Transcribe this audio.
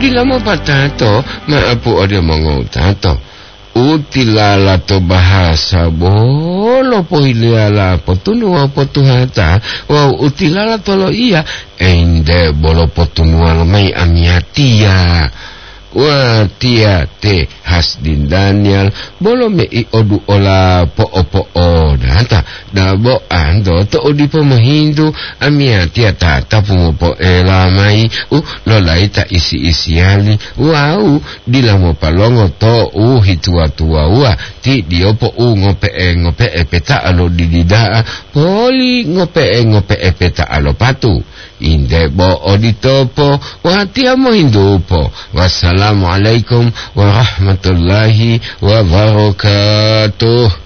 lamo patato maapu ode mongo tato utilala to bahasa bolo poiliala potunua potuhata wa utilala tolo iya ende bolo potunua mai amiatia wa tia te Hasdin Daniel bolo me I odu ola po data dabo ando to odi po mahindu amia tia tata pumo ela mai lolai ta isi ali wow dilamo palongo to hitua tua ti diopo ngope peta alo didida poli ngope peta alo patu inde bo oditopo wa tia mo hindupo wassalamualaikum warahmatullahi wabarakatuh.